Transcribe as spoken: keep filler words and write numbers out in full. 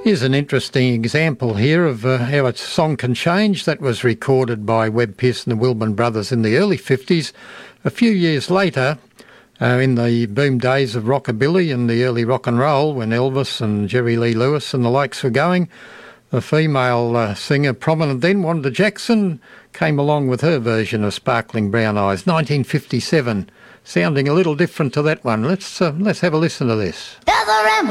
Here's an interesting example here of uh, how a song can change. That was recorded by Webb Pierce and the Wilburn Brothers in the early fifties. A few years later, uh, in the boom days of rockabilly and the early rock and roll, when Elvis and Jerry Lee Lewis and the likes were going, the female uh, singer prominent then, Wanda Jackson, came along with her version of Sparkling Brown Eyes, nineteen fifty-seven, sounding a little different to that one. Let's uh, let's have a listen to this.